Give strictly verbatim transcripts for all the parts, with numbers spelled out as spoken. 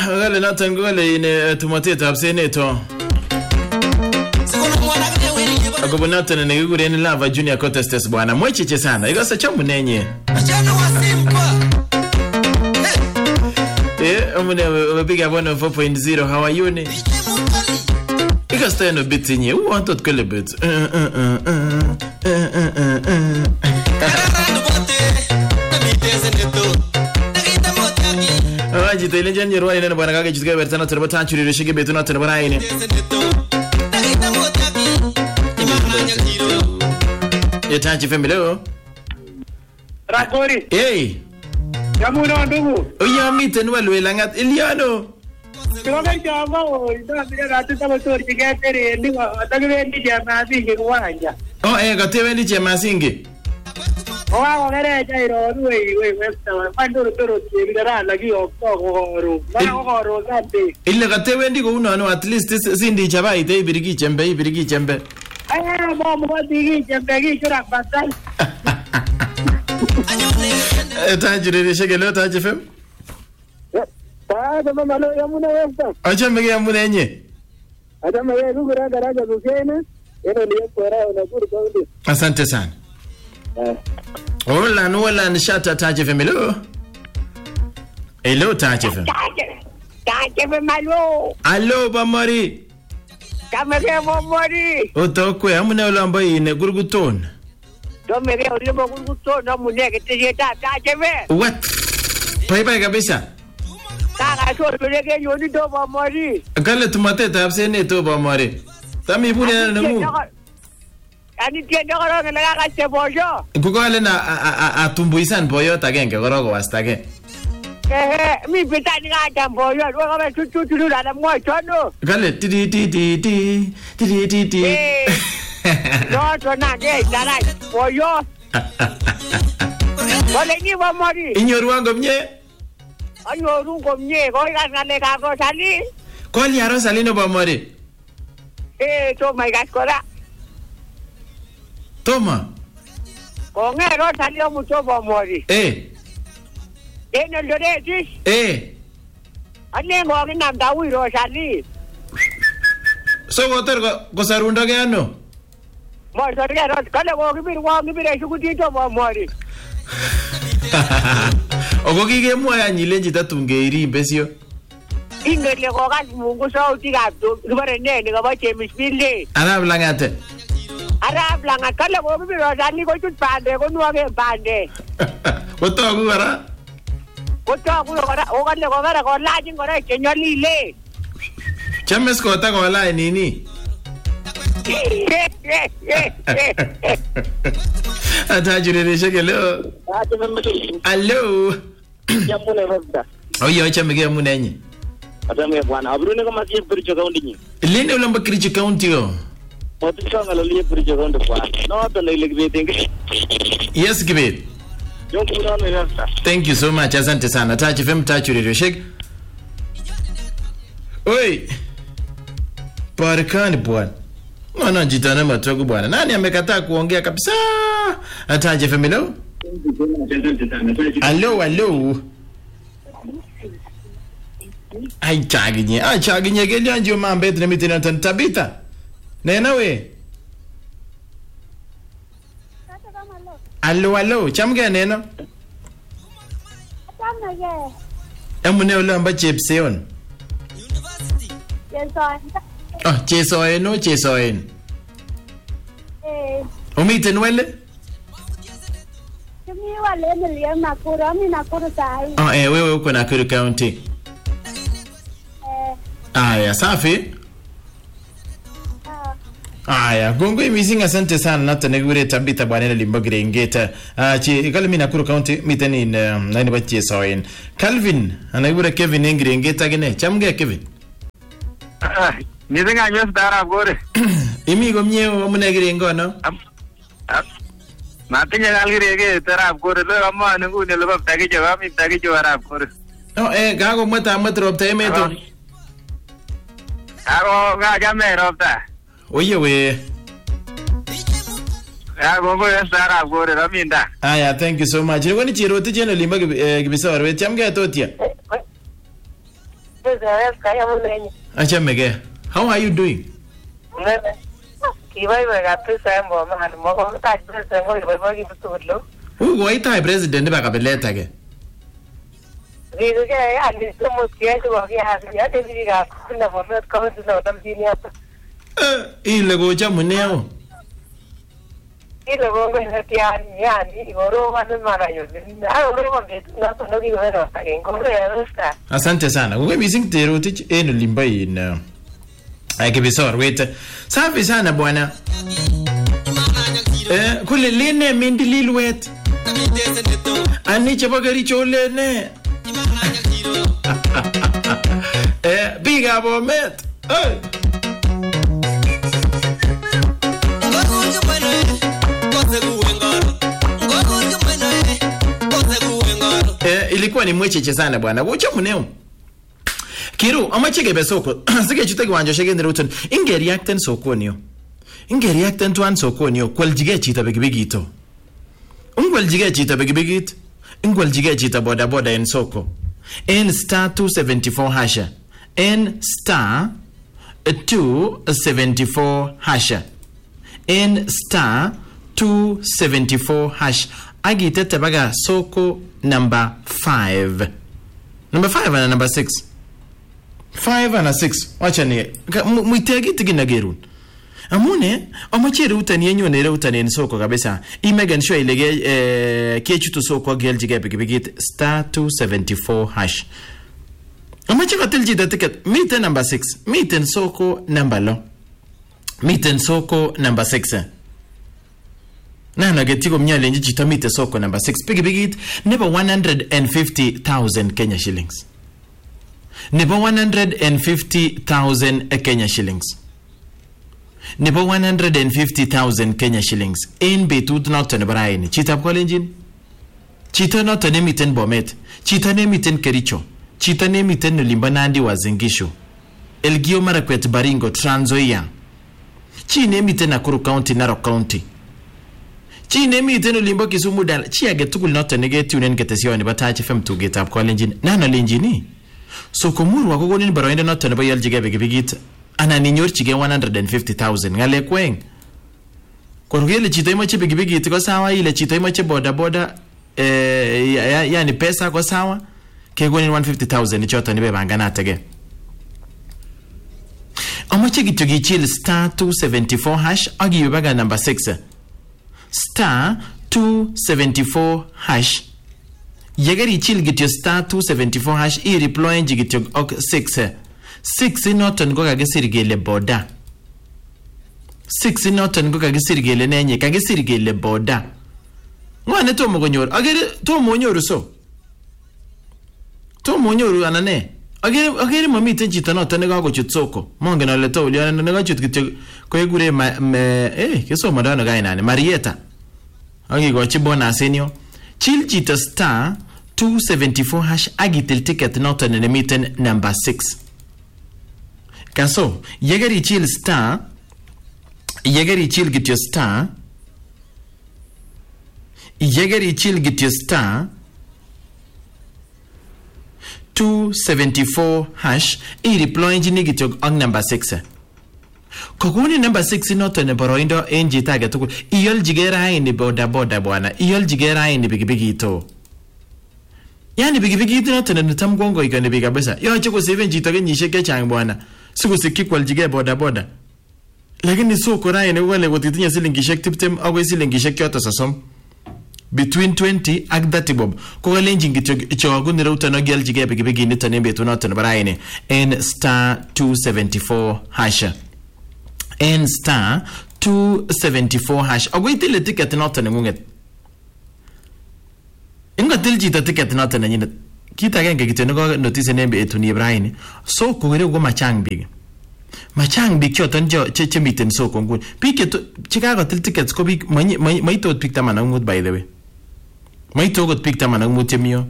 gale noton gole ine tumotetab seneto. Agobo noton ne kiguren Lava Junior Contest bwana. Mwecheche sana. Igasa chamu nenye. Eh, umune umepiga bwana four point zero. How are you? Igasa eno bitinye. Who wanted kole bit? Aji tele jenye rwani nene bwana kage chitike bertana terba tanchuri rishige betuna terba raine. Yetanchi femileo. Rakori. Hey. Yamuno ndugu. Oya mite nwalwe langat Iliano. Kiroga jamba o ida bila ratu taba tori kigetere ndi atagwe ndi jama singe kwanja. Oh eh gatewe ndi jama singe. Owa ngere jairo ruwe we westa pandoro toro tirira lagi okoro. Bana okoro gante. Ile gatewe ndi ko uno at least sindi jaba ite ibiriki chembe ibiriki chembe. Aya mo mo digi chembe gi chura batal. Tanjuri rishige leo tanchi fem. Ta ta malo yamuna westa. Acha mege yamuna enye. Acha mege gura garaja dukene. Eno liye kwera na guru kaundi. Asante sana. Eh. Hola, no hola, nishata Taje F M. Hello. Hello, Taje F M. Taje F M, hello. Hello, Bamari. Kamege Bamari. Otokwe, amune ulamba ine gurguton. Domege ulamba gurguton, amune kete Taje F M. What? Bye bye kabisa. Kaka so tulege yoni do Bamari. Kale tumate tabsene to Bamari. Tami bune na mu. Ani tiende koro ngela kache bojo. Kukole na atumbuisan boyo tagenge koro wastage. Eh mi bitani kacha boyo wo kama tutu tutu la mo chono. Kale ti ti ti ti ti ti ti ti. No to na de dara boyo. Wale ni wa mari. Inyoru wango mnye. Anyoru ngo mnye ko ngale ka ko sali. Ko ni aro salino Bamari. Eh to my gosh kora. Toma. Ongero salió mucho Bamari. Eh. Eno loretis. Eh. Ane ngogi namda wiro sali. So water go sarunda ke ano? Mo sorgero kale ngogi bir ngogi bir shukutito Bamari. Ogo kige moya nyilenji tatunge iri besio. Ingele ngoga mungu sauti gabdo rubare nene ga bache misbille. Arab langate. Arab langat kale ngogi bir sali ko chut pande ko nuage pande. Otogu gara. Otogu gara o kale ko gara ko lajin gara kenyolile. Chames ko ta ko la nini. Atajure rishege leo. Hello. Yamune roda. Oyo chamege munenye. Atame bwana abrune kama sie Kericho County nyi. Lini ulamba Kericho County yo? Motisha ngalo Kericho County bwana. No to le legbe. Yes Gibet. Yonku na rasta. Thank you so much. Asante sana. Tachi fem tajure rishege. Oi. Parekani bwana. Mwana jitana matogo bwana. Nani amekataa kuongea kabisa? Ataje femilo? Hello, hello. Ai chaginye, ai chaginye geli anjo mambe tene mitina tan Tabita. Nena we. Hello, hello. Chamge neno? Chamge. Emune ulamba chepseon. Chesoen. Ah, chesoen no chesoen. Eh. Umiten wele? Kami wale niliye Nakuru, ami Nakuru sahi. Ah, eh wewe uko Nakuru County. Eh. Aya, safi. Ah. Aya, gongo imizinga asante sana nata negure Tabita bwana limbagire ngeta. Ah, chi kale mimi Nakuru County miteni um, nani bachi soin. Calvin, anagure Kevin ngire ngeta gene. Chamge Kevin. Ah, nizinga nyos dara gore. Imi gomnye omunegire ngono. Matinya galgire ke tarap gore lo amane ngune lo bab tagi jawab mi tagi jawab gore. No eh gago mata matro opta emeto. Aro ga jame ropta. Oye we. Ya gongo yes dara gore raminda. Aya, thank you so much. Woni chiro tijeno limba gibisa warwe chamge totia. Yes, kaya mo lenye. Achamege. How are you doing? Mene. Kiwaiwai kabisa mbo mahali mwako mtaji pesa mbo kiwaiwai kibutudlo. Ugo ita president ba kabeleta ke. Rigo ke ali tumo kiasi kwa kiasi. Yate diga kuna format kama tuna utamjini hapa. Eh, ile goja muneo. Ile gongo inatiani yani igoro wana mara yote. Ah, ugoro mbetu na tono kigo na sake ngoro ya rusta. Asante sana. Ugo missing terotich eno limba in uh, Aikibisor wait. Safi sana bwana. Eh, kule lene mindi lilwet. Ani chapagari chole ne. Eh, big abomet. Eh. Eh, ilikuwa ni mwecheche sana bwana. Wocha muneo. Kiru, amachege besoko. Sige chute kiwanja shege ndiruton. Inge reacten sokonyo. Inge reacten tuan sokonyo. Kwal jige chita begibigito. Ungwal jige chita begibigit. Ungwal jige chita boda boda en soko. En star two seventy-four hasha. En star two seventy-four hasha. En star two seventy-four hash. Agite tabaga soko number five. Number five and number six. Five and a six. Wacha ni muitegi tigina gerun. Amune amachere utani yenyo nere utani nsoko kabisa. Imegan sure ilege eh, kechu to soko geljige bigibigit star two seventy-four hash. Amachere telji da ticket meet number six. Meet soko number lo. Meet soko number six. Na na getiko mnyale nji chitamite soko number six. Bigibigit never one hundred fifty thousand Kenya shillings. Nebo one hundred fifty thousand Kenya shillings. Nebo one hundred fifty thousand Kenya shillings. In betut noton baraini. Chita pkolenjin? Chita noton emiten Bomet. Chita nemiten Kericho. Chita nemiten Nulimba Nandi wa Zingishu. Elgeyo Marakwet Baringo Trans Nzoia. Chi nemiten Nakuru County Narok County. Chi nemiten Nulimba Kisumu Dala. Chi agetukul noton negeti unen ketesio ni batachi fem tugeta pkolenjin. Nana lenjini? So kumuru wako ni baroinde not na bayal jige bigibigit ana ninyor chige one hundred fifty thousand ngale kweng korugele chito imache bigibigit ko sawa ile chito imache boda boda eh ya, yani pesa ko sawa ke goni one hundred fifty thousand choto ni bebangana tege amache gitu gichil star two seventy-four hash agi bebaga number six star two seventy-four hash Yagari chil git your star two seventy-four hash e replying git your ok six six noton go kagesirgele boda six noton go kagesirgele nenye kagesirgele boda ngwane to mogonyor agere to monyoru so to monyoru anane agere agere mamite chito noton ne kagochut soko mongen ole to uliona ne kagochut git ko egure eh keso madano gainane Marieta agi go chibona senio chil chito star two seventy-four hash agitil ticket noton in the meeting number six. Kaso, yagari chill star, yagari chill get your star, yagari chill get your star, two seventy-four hash, e replying jini get your on number six. Kokuni number six noton ne boroindo enji tage tuku, iyol jigera ini boda boda bwana, iyol jigera ini bigibigi to. Yani bigibigi ito noton ne tamgongo ikane biga besa. Yo chiko seven jitoge nyisheke chang bwana. Siku sikikwal jige boda boda. Lakini soko raye ne wale wotitinya silingishek tiptem awe silingishek kyoto sasom. Between twenty and thirty bob. Kwa lenji ngito ichogu ni rauta no gyal jige bigibigi nito nembe tu noton baraye ne. N star two seventy-four hasha. N star two seventy-four hash. Agwe itile ticket noton ngunget. Inga tilji ta ticket noton nyine. Kita genge kitendo ko notice nembe etu ni Ibrahim. So ko gere go machang big. Machang big choton jo cheche miten so ko ngun. Pike to Chicago til tickets ko big mai mai to pick tamana ngut by the way. Mai to got pick tamana ngut mio.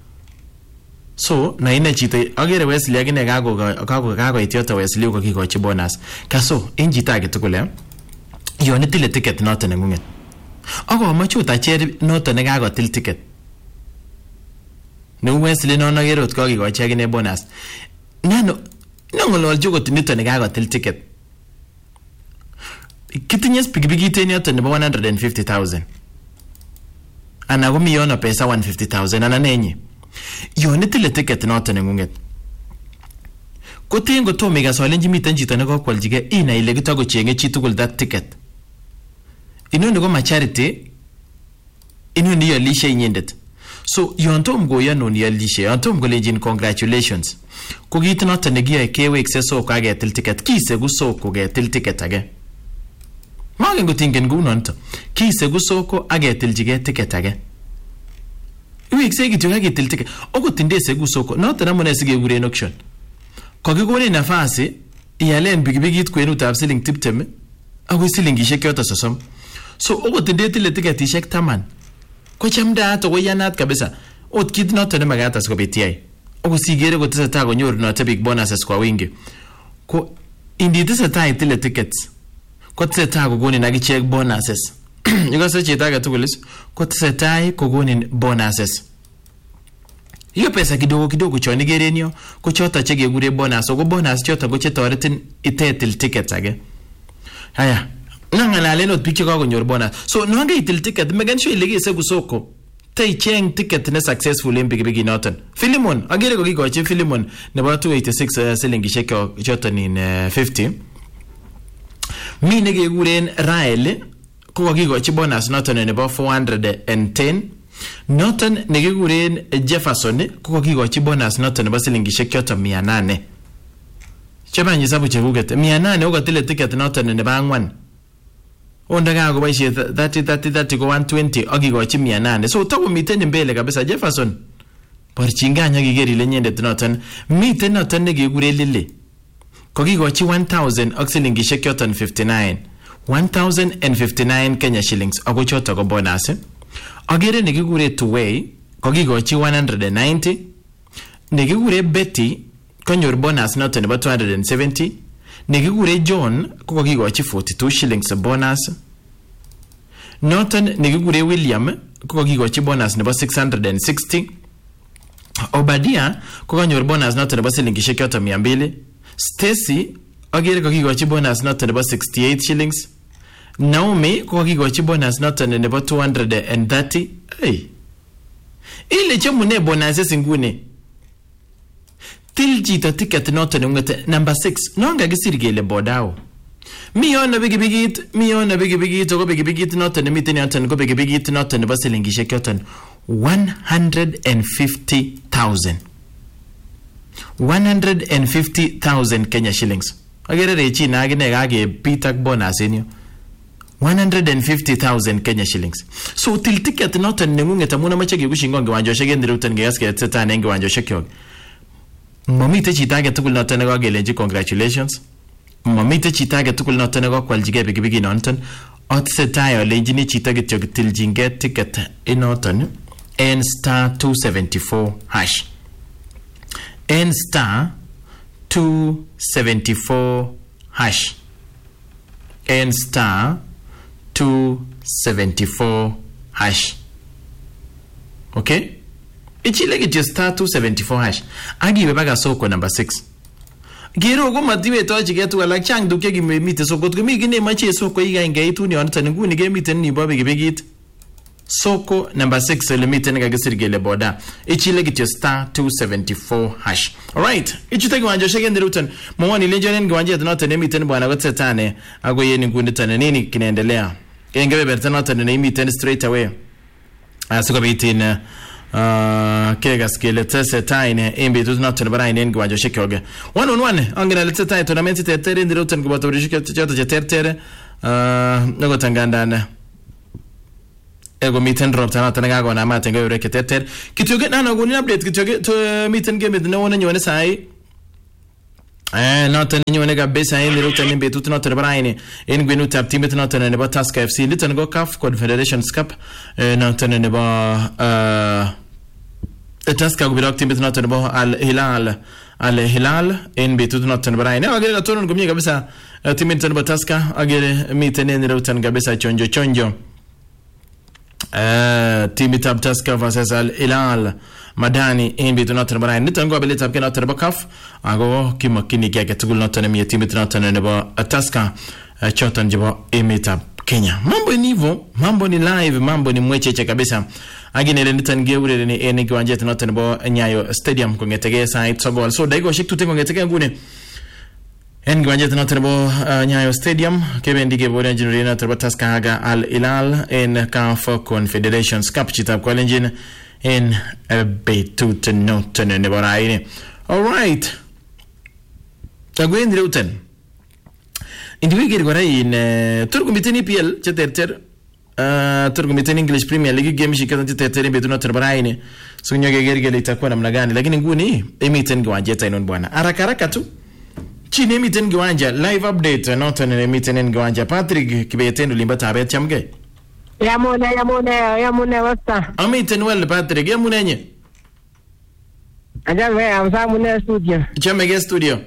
So na ina chite agere Wesley agine gago gago gago itiota Wesley ko kiko chi bonus. Kaso inji tag tukule. Yo ne tile ticket noton ngunget. Ako machuta cher noton gago til ticket. No Wesley no nagero ko kiko chi agine bonus. nano nangololji got nito ne kagotil ticket kitinye pikipikit en yoton nebo one hundred fifty thousand ana komi yono pesa one hundred fifty thousand ana nenyi yon itile ticket noton nengunget koten kotomo igasolenji miten chito ne kokwaljige ina ile kitagochenge chi tugul that ticket inoni ko charity inoni yalishe inyendet so yon tom goyanun yalishe yon tom golenjin congratulations ko kit noton ne giyoe kewekse soko agetil ticket kisegu soko getil ticket age magen gotingen gunon to kisegu soko agetilchige ticket age iwekse kityo agetil ticket okotinde segu soko noton amune sigekuren auction kokikone nafasi iyalen pikipikit kwenutab siling tiptem akoi silingishek yoto sosom so okotinde tile tiketishek taman ko chamdaat ko yanat kabisa ot kit noton ne magat asikobit yai okosigere kotesetai konyorunote big bonuses kwa wingi ko inditesetai tile tickets kotesetai kokonin akichek bonuses ikose chito age tugul kotesetai kokonin bonuses hiyo pesa kidogo kidogo chon igeren yo ko chota chekekure bonus ko bonus chota ko chetoretin itetil tickets age haya nangalalen ot biik chekakonyor bonus so nonge itil ticket megen sure ile kise kusoko tay cheng ticket ne successful en pikipiki noton Filimon agere ko kikochi Filimon nebo two eighty-six uh, silingishek choton in uh, fifty mi ne kekuren Rael ko kikochi bonus noton nebo four hundred ten noton ne kekuren Jefferson ko kikochi bonus noton nebo silingishek choton one hundred chebanyi sabu cheguget one hundred okatile ticket noton nebo angwan onda kago boisie thirty thirty thirty ko one twenty akikochi one hundred so tago miten mbele kabisa Jefferson porchinganya kigeri ile nyendet noton miten noton ne kekure Lily ko kikochi one thousand ak silingishek choton fifty-nine one thousand fifty-nine Kenya shillings ako choto ko bonus agere ne kekure Tuwei ko kikochi one hundred ninety ne kekure Betty konyor bonus noton nebo two hundred seventy ne kekure John ko kikochi forty-two shillings bonus noton ne kekure William ko kikochi bonus nebo six hundred sixty Obadia ko kanyor bonus noton nebo silingishek choton one hundred Stacy agere ko kikochi bonus noton nebo sixty-eight shillings Naomi ko kikochi bonus noton nebo two hundred thirty hey ile chemune bonuses ngune til chito ticket noton ngete number six nonga gisir gele bodao mi yona bigibigit mi yona bigibigit ko bigibigit noton miten yoton ko bigibigit noton nebo silingishek yoton one hundred fifty thousand one hundred fifty thousand Kenya shillings agere rechi na agine kage pitak bonus enyo one hundred fifty thousand Kenya shillings so til ticket noton nengunget amuna mache kekushingo ngewanjoshek endirutan ngeyaske tsetan ngewanjoshek yok mamite chito age tugul noton ne kagelenji congratulations mamite chito age tugul noton ne kakwaljige pikipiki noton otsetai olenjini chito kityo kitiljinge ticket inoton n star two seventy-four hash n star two seventy-four hash n star two seventy-four hash okay ichile kityo star two seventy-four hash agiwe baga soko number six gero go matiwe tochi getu alak chang duke gimite soko tumi gine mache soko iga ngeitu ni onta nguni gemiten ni bobe gebegit soko number six limiten ga gesirgele boda ichile kityo star two seventy-four hash alright ichute gwanjo shegende rutan mwani lenjonen gwanje note nemiten bwana gotsetane ago yeni nguni tane nini kinaendelea ngebe bertana note nemiten straight away asiko bitin uh kega skele tese taine imbi tu noton bara inen gwanjo shekyoge one on one angena letse tai tournament tetere ndiroten kubato rishike tjata jetertere uh nago tangandana ego miten drop tana tana gago na mate ngore keteter kityoge nana guni update kityoge to miten game no wona nyone sai eh noton nyone kabisa ine ndiroten imbi tu noton bara ine en gwenu tap team noton ne ba Task F C litan go C A F Confederations Cup noton ne ba uh Taska kubirok timbit noton bo Al Hilal Al Hilal en bitu noton baraine agere la tonon gumye kabisa timbit noton bo Taska agere miten en rotan kabisa chonjo chonjo eh timbit ab Taska versus Al Hilal madani en bitu noton bara niton go belet apke noton ba kaf ago kimakini ke ke tugul noton mi timit noton ne ba Tusker choton jibo emita Kenya. Mambo ni hivyo, mambo ni live, mambo ni mwecheche kabisa. Agine ile nitan geure ni ene kiwanja noton bo Nyayo Stadium kongetege side sogol. So daigo shik tutengo ngetege ngune. En kiwanja noton bo Nyayo Stadium kebendi ke bolen jinuri noton bo Tusker haga Al Hilal en C A F Confederations Cup chita kwa lenjin en betut noton ne boraine. All right. Tagwendi uten. Individual gora in uh, turku miteni P L cheterter uh, turku miteni English Premier League game shikata cheterter betu na terbaraini so nyoge gergele itakuwa namna gani lakini nguni emiten kiwanja tainon bwana haraka haraka tu chini emiten kiwanja live update not on emiten kiwanja Patrick kibetendo limba tabet chamge yamune yamune yamune wasta amiten well Patrick yamune nye ajawe amsamune studio chamege studio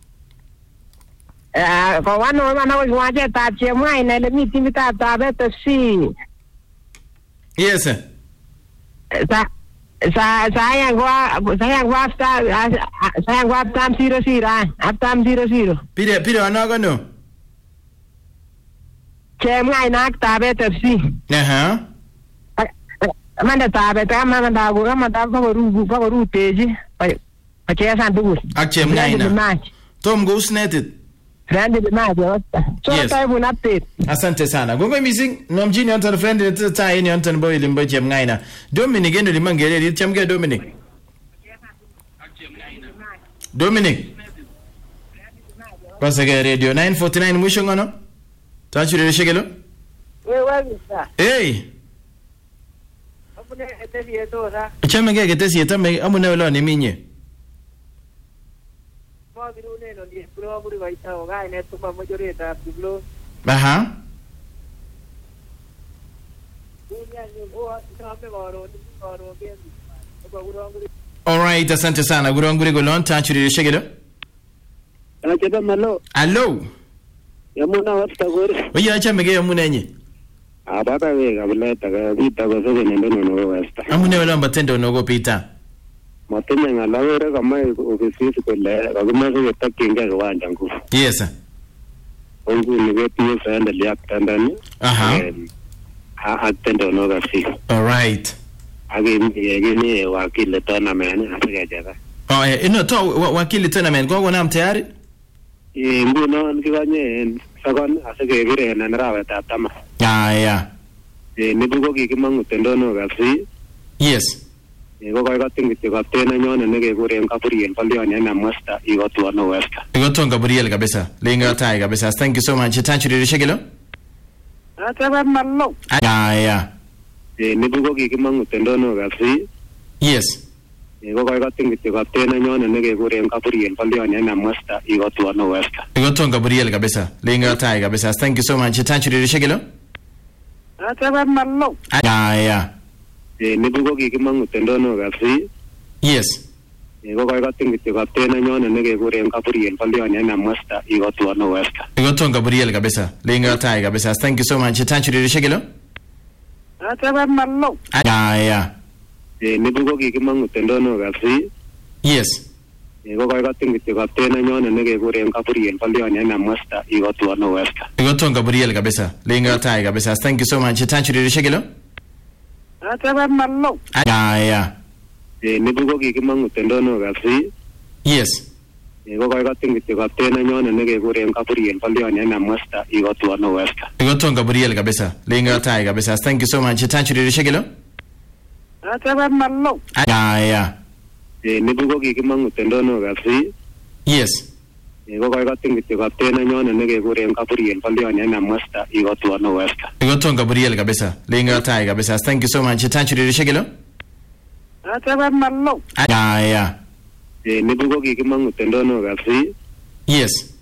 Eh, kwa wano wana waje tache mwa ina ile miti mita tabeta si. Yes. Sa sa saya ngwa saya ngwa after saya ngwa after zero zero after zero zero. Pire pire wanago no. Che mwa ina tabeta si. Aha. Amanda tabeta amanda dago kama dago rubu kwa ruteji. Pa che sanduku. Ache mwa ina. Tom go sneted. Friend the match wasta. So Yes. I will update. Asante sana. Gongo missing no mjini onto friend the tie ni onto boy limbo chem ngaina. Dominic endo limangere ri chamge Dominic. Dominic. Pasage radio nine forty-nine mwisho ngono. Tachuri shegelo. Wewe wasa. Hey. Apune etesi eto sa. Chamge getesi etame amune wala ni minye. Aha. All right, asante sana. Gurongure golon tachuri shegelo. Anacheza malo. Hello. Yamuna wasta gore. Oya chamge yamune nye. Abata we kabuleta ka vita ko sobe nendo no wasta. Amune wala mbatendo no go pita. Matenya ngalawere kama ofisi ko le kama so yetakinga kwanja nguvu. Yes sir. Ongu ni wetu saenda liap tandani. Aha. Ha atendo no gasi. All right. Age ni ni wakili tournament asikajaga. Oh eh ino to wakili tournament go na mtayari? Eh mbuno nikanye sakon asikebire na narawet ab tama. Ah yeah. Eh nibuko kikimangu tendo no gasi. Yes. Ego ko ka tingiti ka tena nyone ne ke kuren Gabriel Palion na master ego to no westa. Ego to Gabriel kabisa. Linga tai kabisa. Thank you so much. Tachuri shegelo. Ataba malo. Ah yeah. Eh nibuko kikimangu tendo no gasi. Yes. Ego ko ka tingiti ka tena nyone ne ke kuren Gabriel Palion na master ego to no westa. Ego to Gabriel kabisa. Linga tai kabisa. Thank you so much. Tachuri shegelo. Ataba malo. Ah yeah. Eh nibuko kikimangu tendo no gasi. Yes. Ego ko ka tingiti ka tena nyone ne ke kuren Gabriel Palion na master ego to no westa. Ego to Gabriel kabisa. Linga tai kabisa. Thank you so much. Tachuri shegelo. Ataba malo. Ah yeah. Eh nibuko kikimangu tendo no gasi. Yes. Ego ko ka tingiti ka tena nyone ne ke kuren Gabriel Palion na master ego to no westa. Ego to Gabriel kabisa. Linga tai kabisa. Thank you so much. Tachuri shegelo. Ataba malo. Ah yeah. Eh nibuko kikimangu tendo no gasi. Yes. Ego ko ka tingiti ka tena nyone ne ke kuren Gabriel Palion na master ego to no westa. Ego to Gabriel kabisa. Linga tai kabisa. Thank you so much. Tachuri shegelo. Ataba malo. Ah yeah. Eh nibuko kikimangu tendo no gasi. Yes. Ego ko ka tingiti ka tena nyone ne ke kuren Gabriel Palion na master ego to no westa. Ego to Gabriel kabisa. Linga tai kabisa. Thank you so much. Tachuri shegelo. Ataba malo. Ah yeah. Eh nibuko kikimangu tendo no gasi. Yes.